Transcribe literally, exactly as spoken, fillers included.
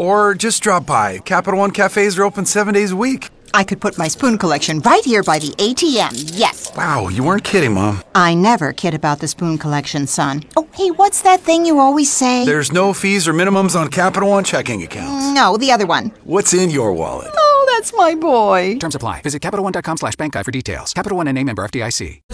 Or just drop by. Capital One cafes are open seven days a week. I could put my spoon collection right here by the A T M, yes. Wow, you weren't kidding, Mom. I never kid about the spoon collection, son. Oh, hey, what's that thing you always say? There's no fees or minimums on Capital One checking accounts. No, the other one. What's in your wallet? Oh, that's my boy. Terms apply. Visit CapitalOne.com slash bank guide for details. Capital One and a member F D I C.